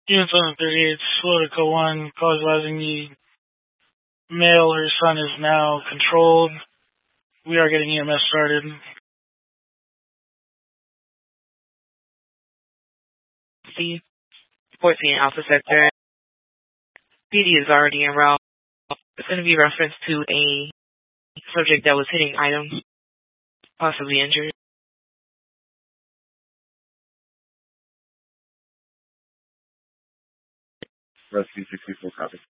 Units on 38, Solidica 1, cause advising the male or son is now controlled. We are getting EMS started. C 14 Alpha Sector. PD is already en route. It's going to be reference to a subject that was hitting items, possibly injured. Rescue 64 copy.